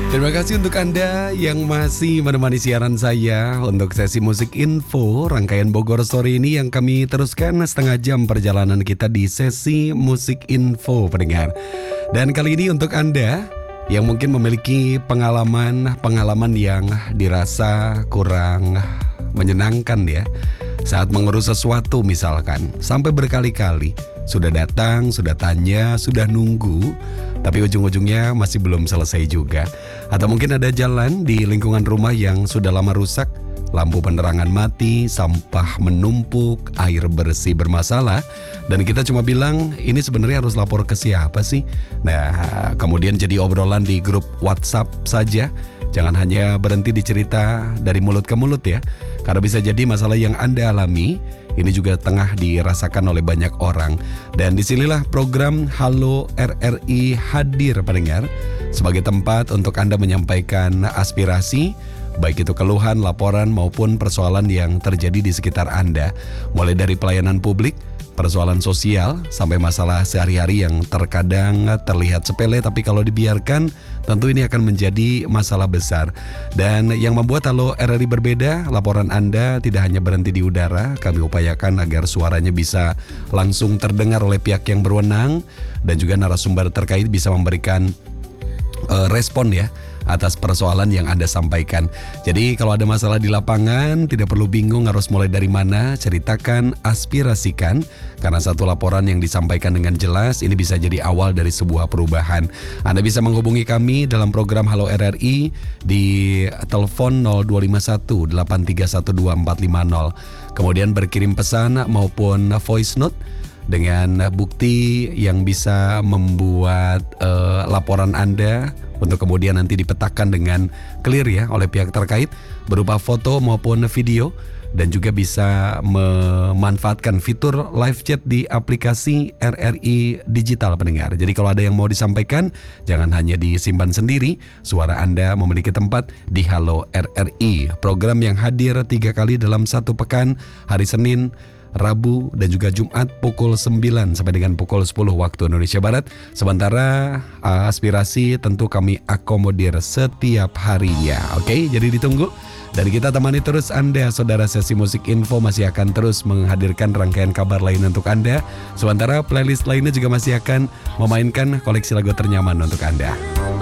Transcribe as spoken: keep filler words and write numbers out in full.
Terima kasih untuk Anda yang masih menemani siaran saya untuk sesi musik info rangkaian Bogor Story ini yang kami teruskan setengah jam perjalanan kita di sesi musik info pendengar. Dan kali ini untuk Anda yang mungkin memiliki pengalaman-pengalaman yang dirasa kurang menyenangkan ya saat mengurus sesuatu misalkan sampai berkali-kali sudah datang, sudah tanya, sudah nunggu, tapi ujung-ujungnya masih belum selesai juga. Atau mungkin ada jalan di lingkungan rumah yang sudah lama rusak, lampu penerangan mati, sampah menumpuk, air bersih bermasalah, dan kita cuma bilang ini sebenarnya harus lapor ke siapa sih? Nah, kemudian jadi obrolan di grup WhatsApp saja. Jangan hanya berhenti dicerita dari mulut ke mulut ya, karena bisa jadi masalah yang Anda alami ini juga tengah dirasakan oleh banyak orang. Dan disinilah program Halo R R I hadir pendengar sebagai tempat untuk Anda menyampaikan aspirasi, baik itu keluhan, laporan maupun persoalan yang terjadi di sekitar Anda. Mulai dari pelayanan publik, persoalan sosial, sampai masalah sehari-hari yang terkadang terlihat sepele, tapi kalau dibiarkan tentu ini akan menjadi masalah besar. Dan yang membuat Halo R R I berbeda, laporan Anda tidak hanya berhenti di udara, kami upayakan agar suaranya bisa langsung terdengar oleh pihak yang berwenang, dan juga narasumber terkait bisa memberikan uh, respon ya atas persoalan yang Anda sampaikan. Jadi kalau ada masalah di lapangan, tidak perlu bingung harus mulai dari mana, ceritakan, aspirasikan, karena satu laporan yang disampaikan dengan jelas, ini bisa jadi awal dari sebuah perubahan. Anda bisa menghubungi kami dalam program Halo R R I di telepon nol dua lima satu delapan tiga satu dua empat lima nol. Kemudian berkirim pesan maupun voice note dengan bukti yang bisa membuat uh, laporan Anda untuk kemudian nanti dipetakan dengan clear ya oleh pihak terkait berupa foto maupun video, dan juga bisa memanfaatkan fitur live chat di aplikasi R R I Digital pendengar. Jadi kalau ada yang mau disampaikan, jangan hanya disimpan sendiri, suara Anda memiliki tempat di Halo R R I, program yang hadir tiga kali dalam satu pekan, hari Senin, Rabu, dan juga Jumat pukul sembilan sampai dengan pukul sepuluh waktu Indonesia Barat. Sementara uh, aspirasi tentu kami akomodir setiap harinya. Oke, jadi ditunggu. Dan kita temani terus Anda, saudara. Sesi musik info masih akan terus menghadirkan rangkaian kabar lain untuk Anda. Sementara playlist lainnya juga masih akan memainkan koleksi lagu ternyaman untuk Anda.